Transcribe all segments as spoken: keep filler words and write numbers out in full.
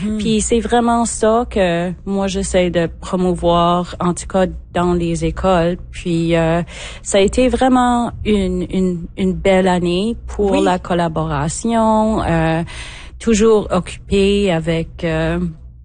Mm-hmm. Puis c'est vraiment ça que moi j'essaie de promouvoir, en tout cas dans les écoles. Puis euh, ça a été vraiment une une une belle année pour oui. la collaboration, euh, toujours occupée avec euh,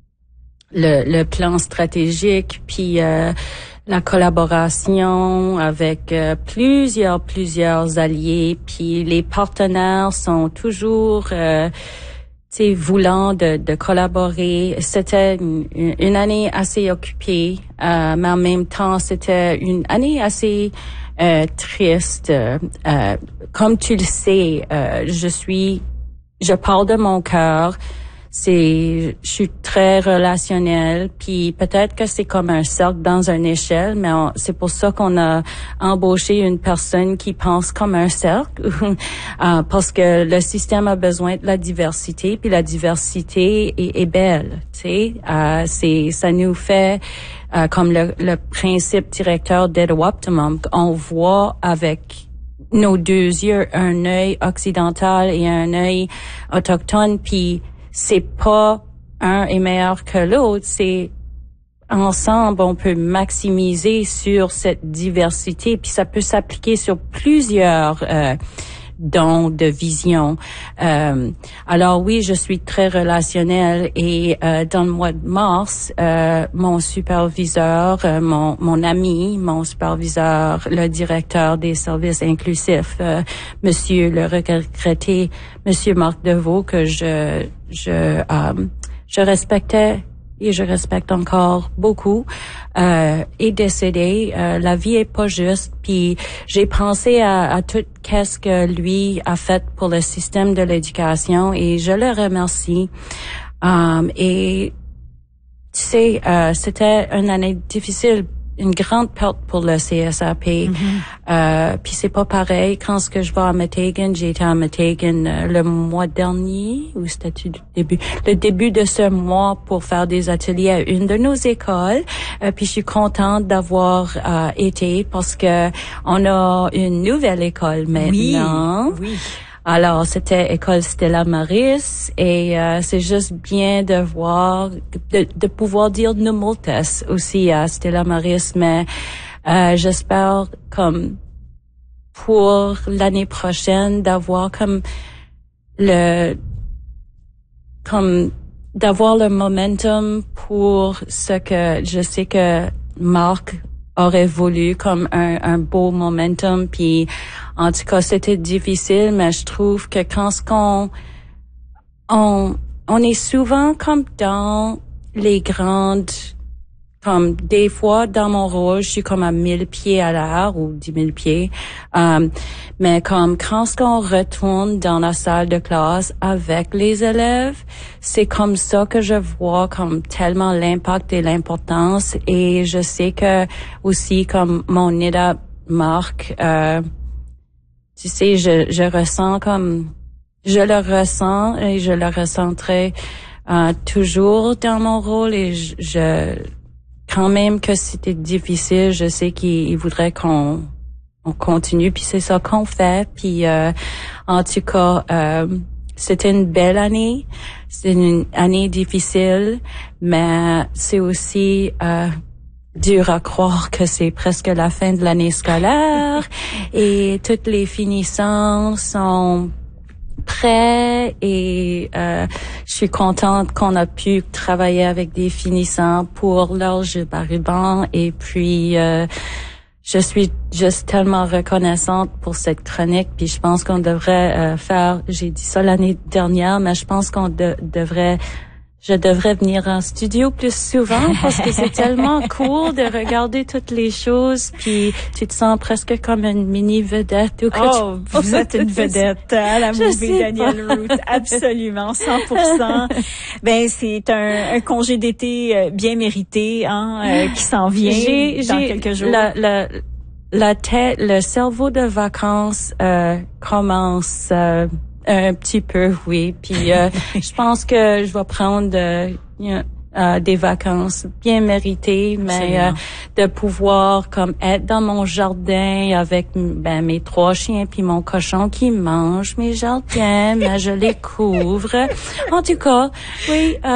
le le plan stratégique, puis euh, la collaboration avec euh, plusieurs, plusieurs alliés, puis les partenaires sont toujours, euh, tu sais, voulant de, de collaborer. C'était une, une année assez occupée, euh, mais en même temps, c'était une année assez euh, triste. Euh, comme tu le sais, euh, je suis, je parle de mon cœur. C'est, je suis très relationnelle, puis peut-être que c'est comme un cercle dans une échelle, mais on, c'est pour ça qu'on a embauché une personne qui pense comme un cercle, euh, parce que le système a besoin de la diversité, puis la diversité est, est belle, tu sais. Euh, c'est, ça nous fait euh, comme le, le principe directeur d'Edo-Optimum, on voit avec nos deux yeux un œil occidental et un œil autochtone, puis c'est pas un est meilleur que l'autre, c'est ensemble on peut maximiser sur cette diversité, puis ça peut s'appliquer sur plusieurs euh, dons de vision. Euh, alors oui, je suis très relationnelle et euh, dans le mois de mars, euh, mon superviseur, euh, mon mon ami, mon superviseur, le directeur des services inclusifs, euh, Monsieur le regretté Monsieur Marc Deveau, que je je euh, je respectais et je respecte encore beaucoup, euh, est décédé. Euh, la vie est pas juste. Puis j'ai pensé à, à tout qu'est-ce que lui a fait pour le système de l'éducation et je le remercie. Um, et tu sais, euh, c'était une année difficile, une grande perte pour le C S A P. Mm-hmm. Euh, puis c'est pas pareil. Quand ce que je vais à Meteghan, j'ai été à Meteghan euh, le mois dernier, ou c'était le début, le début de ce mois pour faire des ateliers à une de nos écoles. Euh, puis je suis contente d'avoir euh, été parce que on a une nouvelle école maintenant. Oui, oui. Alors, c'était École Stella Maris et euh, c'est juste bien de voir, de, de pouvoir dire Numultes aussi à Stella Maris, mais euh, j'espère comme pour l'année prochaine d'avoir comme le, comme d'avoir le momentum pour ce que je sais que Marc aurait voulu comme un, un beau momentum, puis en tout cas c'était difficile, mais je trouve que quand ce qu'on on on est souvent comme dans les grandes, comme des fois dans mon rôle je suis comme à mille pieds à l'heure ou dix mille pieds, um, mais comme quand ce qu'on retourne dans la salle de classe avec les élèves, c'est comme ça que je vois comme tellement l'impact et l'importance. Et je sais que aussi comme mon N I D A Marc, euh, tu sais, je je ressens comme je le ressens et je le ressentrai euh, toujours dans mon rôle, et je, je quand même que c'était difficile, je sais qu'il voudrait qu'on on continue, puis c'est ça qu'on fait. Puis euh, en tout cas, euh, c'était une belle année. C'est une année difficile, mais c'est aussi euh, dur à croire que c'est presque la fin de l'année scolaire et toutes les finissants sont prêts et euh, je suis contente qu'on a pu travailler avec des finissants pour leur jeu à ruban, et puis euh, je suis juste tellement reconnaissante pour cette chronique, puis je pense qu'on devrait euh, faire, j'ai dit ça l'année dernière, mais je pense qu'on de, devrait Je devrais venir en studio plus souvent parce que c'est tellement cool de regarder toutes les choses, puis tu te sens presque comme une mini vedette. Ou oh, tu... vous êtes une vedette à la movie Danielle Root, absolument, cent pour cent. Ben c'est un, un congé d'été bien mérité, hein, euh, qui s'en vient j'ai, dans j'ai quelques jours. La, la, la tête, le cerveau de vacances euh, commence. Euh, Un petit peu, oui. Puis euh, je pense que je vais prendre euh, euh, des vacances bien méritées, mais euh, de pouvoir comme être dans mon jardin avec ben mes trois chiens puis mon cochon qui mange mes jardins, mais je les couvre. En tout cas, oui. Euh,